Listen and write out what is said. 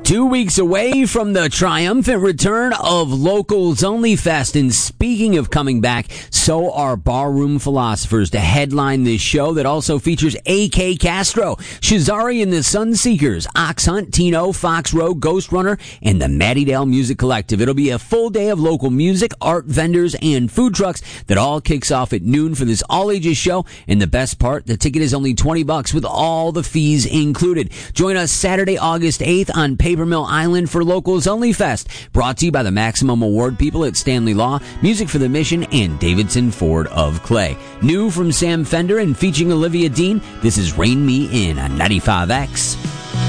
2 weeks away from the triumphant return of Locals Only Fest. And speaking of coming back, so are Barroom Philosophers to headline this show that also features A.K. Castro, Shazari and the Sunseekers, Ox Hunt, Tino, Fox Road, Ghost Runner, and the Mattydale Music Collective. It'll be a full day of local music, art vendors, and food trucks that all kicks off at noon for this all-ages show. And the best part, the ticket is only $20 with all the fees included. Join us Saturday, August 8th on Paper Mill Island for Locals Only Fest. Brought to you by the Maximum Award people at Stanley Law, Music for the Mission, and Davidson Ford of Clay. New from Sam Fender and featuring Olivia Dean, this is Rain Me In on 95X.